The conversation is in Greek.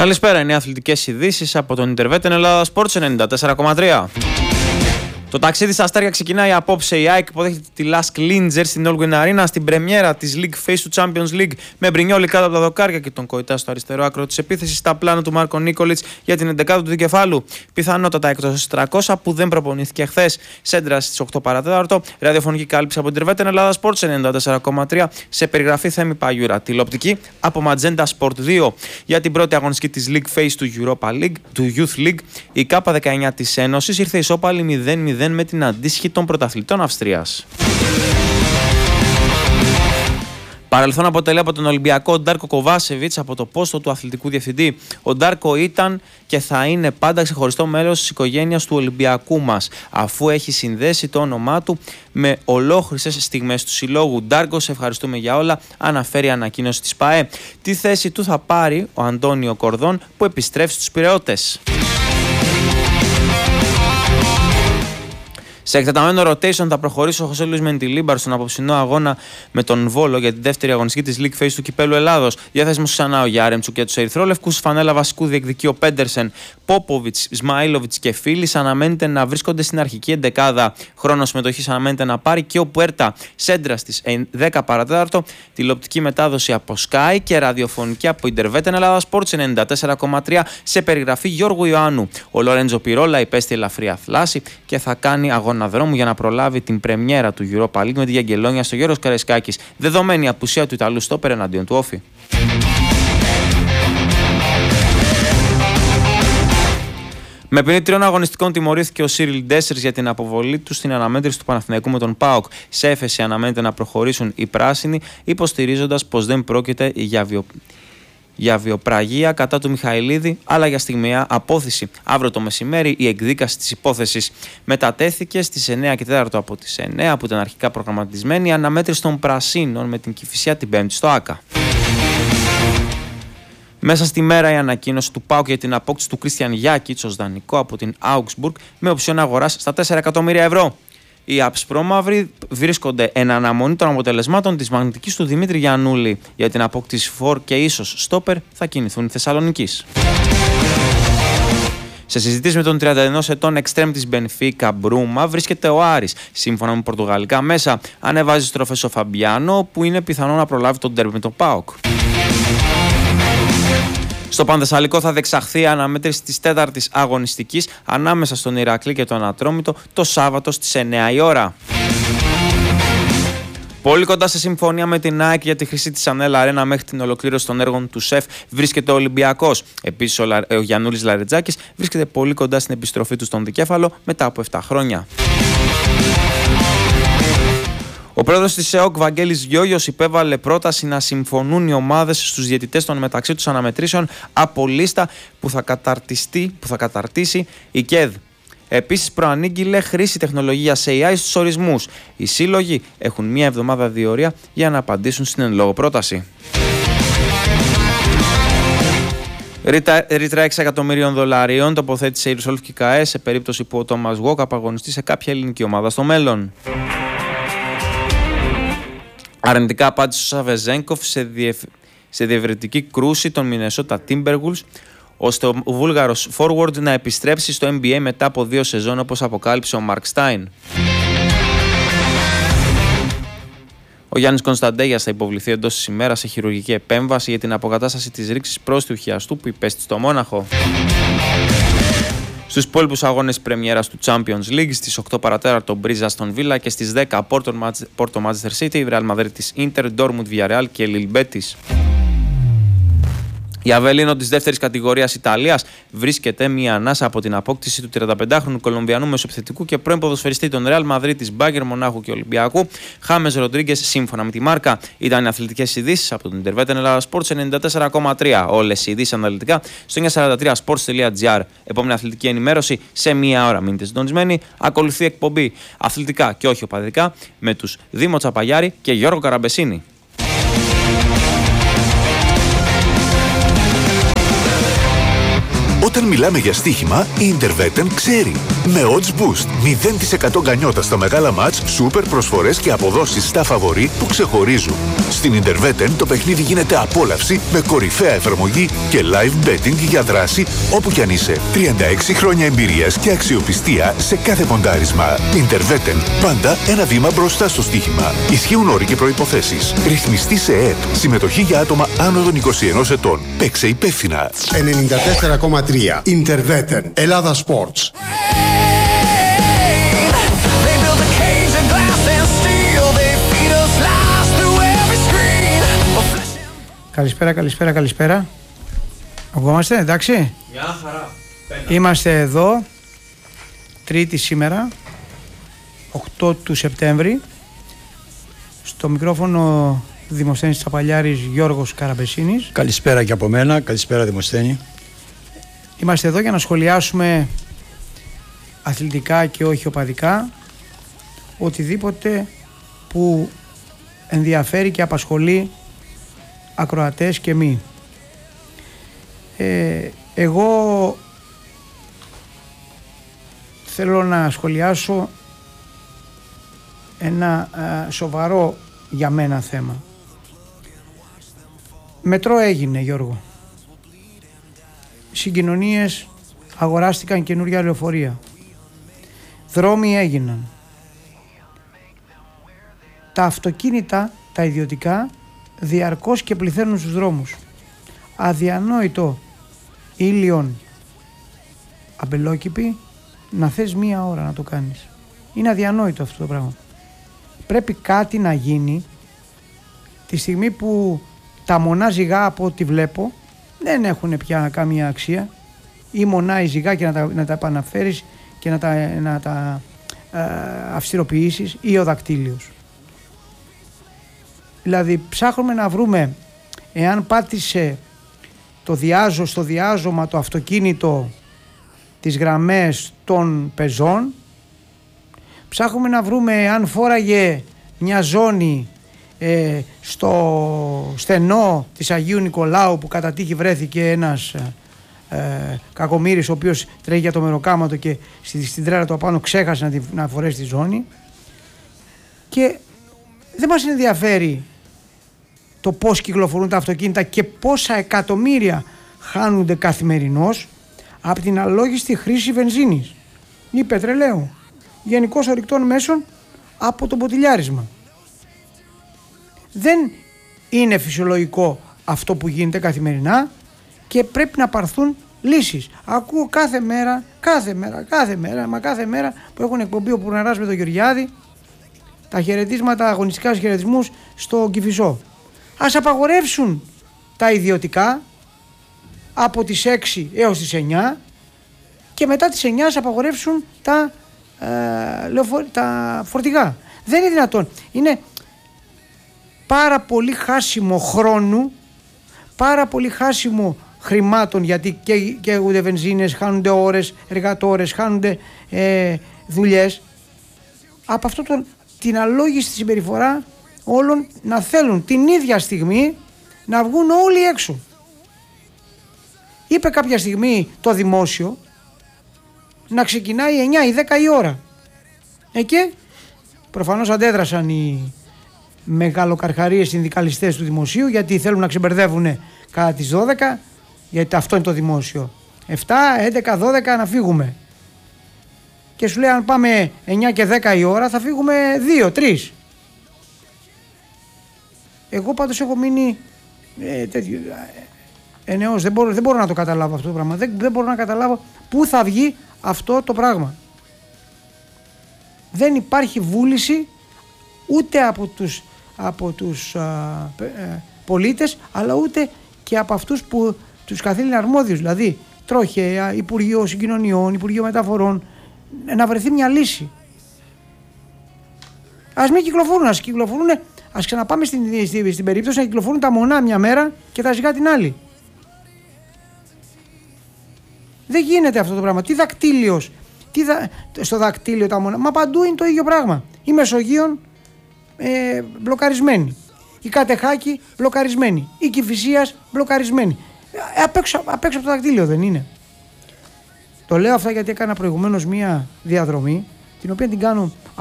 Καλησπέρα, είναι οι αθλητικές ειδήσεις από τον Ιντερβέτεν Ελλάδα Sports 94,3. Το ταξίδι στα αστέρια ξεκινάει απόψε. Η ΑΕΚ υποδέχεται τη Lask Linzer στην Allwyn Arena στην πρεμιέρα της League Phase του Champions League με Μπρινιόλι κάτω από τα δοκάρια και τον Κοϊτά στο αριστερό άκρο της επίθεσης στα πλάνα του Μάρκο Νίκολιτς για την 11η του δικεφάλου. Πιθανότατα εκτός 400 που δεν προπονήθηκε χθες. Σέντρα στις 8 παρατέταρτο. Ραδιοφωνική κάλυψη από την Ιντερβέτεν Ελλάδα Sports 94,3 σε περιγραφή Θέμη Παγιούρα. Τηλεοπτική από Magenta Sport 2 για την πρώτη αγωνιστική της League Phase του Europa League, του Youth League. Η K19 της Ένωσης ήρθε ισόπαλη 0-0 με την αντίστοιχη των πρωταθλητών Αυστρίας. Παρελθόν αποτελεί από τον Ολυμπιακό Ντάρκο Κοβάσεβιτς από το πόστο του αθλητικού διευθυντή. Ο Ντάρκο ήταν και θα είναι πάντα ξεχωριστό μέλος της οικογένειας του Ολυμπιακού μας, αφού έχει συνδέσει το όνομά του με ολόχρυσες στιγμές του συλλόγου. Ντάρκο, σε ευχαριστούμε για όλα, αναφέρει η ανακοίνωση της ΠΑΕ. Τη θέση του θα πάρει ο Αντώνιο Κορδόν που επιστρέφει στους Πειραιώτες. Σε εκτεταμένο rotation θα προχωρήσει ο Χωσέ Λουίς Μεντιλίμπαρ στον απόψινό αγώνα με τον Βόλο για την δεύτερη αγωνιστική της League Phase του Κυπέλλου Ελλάδος. Διαθέσιμος ξανά ο Γιάρεμτσουκ για τους Ερυθρόλευκους. Φανέλα βασικού διεκδικεί ο Πέντερσεν, Πόποβιτς, Ισμαήλοβιτς και Φίλης. Αναμένεται να βρίσκονται στην αρχική εντεκάδα. Χρόνο συμμετοχής αναμένεται να πάρει και ο Πουέρτα. Σέντρα στις 10 παρατέταρτο. Τηλεοπτική μετάδοση από Sky και ραδιοφωνική από Ιντερβέτεν Ελλάδα Sports 94,3 σε περιγραφή Γιώργου Ιωάννου. Ο Λορέντζο Πιρόλα υπέστη ελαφριά θλάση και θα κάνει αγώνα δρόμου για να προλάβει την πρεμιέρα του Europa League με τη Γιαγγελόνια στο Γιώργος Καραϊσκάκης. Δεδομένη απουσία του Ιταλού στόπερ εναντίον του Όφη. Με ποινή 3 αγωνιστικών τιμωρήθηκε ο Σίριλ Ντέσσερς για την αποβολή του στην αναμέτρηση του Παναθηναϊκού με τον ΠΑΟΚ. Σε έφεση αναμένεται να προχωρήσουν οι πράσινοι, υποστηρίζοντας πως δεν πρόκειται για βιοπραγία κατά του Μιχαηλίδη, αλλά για στιγμιαία απόθεση. Αύριο το μεσημέρι η εκδίκαση της υπόθεσης μετατέθηκε στις 9 και 4 από τις 9 που ήταν αρχικά προγραμματισμένη η αναμέτρηση των Πρασίνων με την Κηφισιά την 5η στο ΆΚΑ. Μέσα στη μέρα η ανακοίνωση του ΠΑΟΚ για την απόκτηση του Κρίστιαν Γιάκιτς ως δανεικό από την Augsburg με οψιόν αγοράς στα 4 εκατομμύρια ευρώ. Οι Αψπρόμαυροι βρίσκονται εν αναμονή των αποτελεσμάτων της μαγνητικής του Δημήτρη Γιαννούλη. Για την απόκτηση φορ και ίσως στόπερ θα κινηθούν οι Θεσσαλονικείς. Σε συζητήσεις με τον 31 ετών εξτρέμ της Μπενφίκα Μπρούμα βρίσκεται ο Άρης. Σύμφωνα με πορτογαλικά μέσα, ανεβάζει στροφές ο Φαμπιάνο που είναι πιθανό να προλάβει τον ντέρμπι με τον ΠΑΟΚ. Στο Πανθεσσαλικό θα διεξαχθεί η αναμέτρηση της 4ης αγωνιστικής ανάμεσα στον Ηρακλή και τον Ατρόμητο το Σάββατο στις 9 η ώρα. Πολύ κοντά σε συμφωνία με την ΑΕΚ για τη χρήση της Ανέλα Αρένα μέχρι την ολοκλήρωση των έργων του ΣΕΦ βρίσκεται ο Ολυμπιακός. Επίσης ο Γιαννούλης Λαρετζάκης βρίσκεται πολύ κοντά στην επιστροφή του στον δικέφαλο μετά από 7 χρόνια. Ο πρόεδρος της ΕΟΚ, Βαγγέλης Γιώγιος, υπέβαλε πρόταση να συμφωνούν οι ομάδες στους διαιτητές των μεταξύ τους αναμετρήσεων από λίστα που θα καταρτήσει η ΚΕΔ. Επίσης, προανήγγειλε χρήση τεχνολογίας AI στους ορισμούς. Οι σύλλογοι έχουν μία εβδομάδα διορία για να απαντήσουν στην εν λόγω πρόταση. Ρήτρα 6 εκατομμυρίων δολαρίων τοποθέτησε η Ρουσόλφκη ΚΑΕ σε περίπτωση που ο Τόμας Γουόκ απαγωνιστεί σε κάποια ελληνική ομάδα στο μέλλον. Αρνητικά απάντησε ο Σαβεζένκοφ σε διευρετική κρούση των Μινεσότα Timberwolves, ώστε ο Βούλγαρος forward να επιστρέψει στο NBA μετά από 2 σεζόν, όπως αποκάλυψε ο Μαρκ Στάιν. Ο Γιάννης Κωνσταντέγιας θα υποβληθεί εντός της ημέρας σε χειρουργική επέμβαση για την αποκατάσταση της ρήξης πρόστιου χιαστού που υπέστη στο Μόναχο. Στους υπόλοιπους αγώνες πρεμιέρας του Champions League, στις 8 παρατέταρτο Μπρίζα στον Βίλα και στις 10 Πόρτο Manchester City, η Real Madrid της Inter, Dortmund Villarreal και Lille Betis. Η Αβελίνο της δεύτερης κατηγορίας Ιταλίας βρίσκεται μία ανάσα από την απόκτηση του 35χρονου Κολομβιανού μεσοεπιθετικού και πρώην ποδοσφαιριστή των Real Madrid της Bayern Μονάχου και Ολυμπιακού, Χάμες Ροντρίγκες, σύμφωνα με τη Μάρκα. Ήταν οι αθλητικές ειδήσεις από τον Ιντερβέτεν Ελλάδα Sports 94,3. Όλες οι ειδήσεις αναλυτικά στο 943sports.gr. Επόμενη αθλητική ενημέρωση σε μία ώρα. Μείνετε συντονισμένοι. Ακολουθεί εκπομπή αθλητικά και όχι οπαδικά με τους Δήμο Τσαπαγιάρη και Γιώργο Καραμπεσίνη. Όταν Όταν μιλάμε για στοίχημα, η Interveten ξέρει. Με odds boost, 0% γκανιότα στα μεγάλα μάτς, σούπερ προσφορές και αποδόσεις στα φαβορί που ξεχωρίζουν. Στην Interveten το παιχνίδι γίνεται απόλαυση με κορυφαία εφαρμογή και live betting για δράση όπου κι αν είσαι. 36 χρόνια εμπειρίας και αξιοπιστία σε κάθε ποντάρισμα. Interveten, πάντα ένα βήμα μπροστά στο στοίχημα. Ισχύουν όροι και προϋποθέσεις. Ρυθμιστή σε ΕΕΠ. Συμμετοχή για άτομα άνω των 21 ετών. Παίξε υπεύθυνα. 94,3 Interveten. Ελλάδα Sports. Καλησπέρα. Ακούμαστε, εντάξει. Μια χαρά. Είμαστε εδώ, Τρίτη σήμερα, 8 του Σεπτέμβρη. Στο μικρόφωνο Δημοσθένης Τσαπαλιάρης, Γιώργος Καραμπεσίνης. Καλησπέρα και από μένα, καλησπέρα Δημοσθένη. Είμαστε εδώ για να σχολιάσουμε αθλητικά και όχι οπαδικά οτιδήποτε που ενδιαφέρει και απασχολεί ακροατές και μη. Εγώ θέλω να σχολιάσω ένα σοβαρό για μένα θέμα. Μετρό έγινε, Γιώργο. Συγκοινωνίες, αγοράστηκαν καινούρια λεωφορεία. Δρόμοι έγιναν. Τα αυτοκίνητα, τα ιδιωτικά, διαρκώς και πληθαίνουν στους δρόμους. Αδιανόητο Ήλιον Αμπελόκηπη να θες μία ώρα να το κάνεις. Είναι αδιανόητο αυτό το πράγμα. Πρέπει κάτι να γίνει τη στιγμή που τα μονά ζυγά, από ό,τι βλέπω, δεν έχουν πια κάμια αξία, ή μονά η ζυγά και να τα επαναφέρεις και να τα αυστηροποιήσεις, ή ο δακτύλιος. Δηλαδή ψάχνουμε να βρούμε εάν πάτησε στο διάζωμα το αυτοκίνητο τις γραμμές των πεζών. Ψάχνουμε να βρούμε αν φόραγε μια ζώνη στο στενό της Αγίου Νικολάου που κατά τύχη βρέθηκε ένας κακομοίρης ο οποίος τρέχει για το μεροκάματο και στην τρέλα του απάνω ξέχασε να φορέσει τη ζώνη. Και δεν μας ενδιαφέρει το πώς κυκλοφορούν τα αυτοκίνητα και πόσα εκατομμύρια χάνονται καθημερινώς από την αλόγιστη χρήση βενζίνης ή πετρελαίου, γενικώς ορυκτών μέσων, από το μποτιλιάρισμα. Δεν είναι φυσιολογικό αυτό που γίνεται καθημερινά και πρέπει να πάρθουν λύσεις. Ακούω κάθε μέρα που έχουν εκπομπή ο Πουρναράς με τον Γεωργιάδη τα χαιρετίσματα, αγωνιστικά χαιρετισμούς στο Κηφισό. Ας απαγορεύσουν τα ιδιωτικά από τις 6 έως τις 9 και μετά τις 9 ας απαγορεύσουν τα φορτηγά. Δεν είναι δυνατόν. Είναι πάρα πολύ χάσιμο χρόνου, πάρα πολύ χάσιμο χρημάτων, γιατί καίγονται βενζίνες, χάνονται ώρες, εργατόρες, χάνονται δουλειές. Από αυτό την αλόγιστη συμπεριφορά όλων να θέλουν την ίδια στιγμή να βγουν όλοι έξω. Είπε κάποια στιγμή το δημόσιο να ξεκινάει 9 ή 10 η ώρα. Και προφανώς αντέδρασαν οι μεγαλοκαρχαρίες συνδικαλιστές του δημοσίου, γιατί θέλουν να ξεμπερδεύουν κατά τις 12, γιατί αυτό είναι το δημόσιο. 7, 11, 12 να φύγουμε. Και σου λέει αν πάμε 9 και 10 η ώρα θα φύγουμε 2, 3. Εγώ πάντως έχω μείνει ενεώς, δεν μπορώ να το καταλάβω αυτό το πράγμα. Δεν μπορώ να καταλάβω πού θα βγει αυτό το πράγμα. Δεν υπάρχει βούληση ούτε από τους πολίτες, αλλά ούτε και από αυτούς που τους καθήλυνα αρμόδιους, δηλαδή τροχέα, Υπουργείο Συγκοινωνιών, Υπουργείο Μεταφορών, να βρεθεί μια λύση. Ας μην κυκλοφορούν, ας ξαναπάμε στην περίπτωση να κυκλοφορούν τα μονά μια μέρα και τα ζυγά την άλλη. Δεν γίνεται αυτό το πράγμα. Τι δακτύλιος, στο δακτύλιο τα μονά, μα παντού είναι το ίδιο πράγμα. Η Μεσογείων μπλοκαρισμένη, η Κατεχάκη μπλοκαρισμένη, η Κηφισίας μπλοκαρισμένη. Απ' έξω από το δακτύλιο δεν είναι. Το λέω αυτά γιατί έκανα προηγουμένως μία διαδρομή, την οποία την κάνω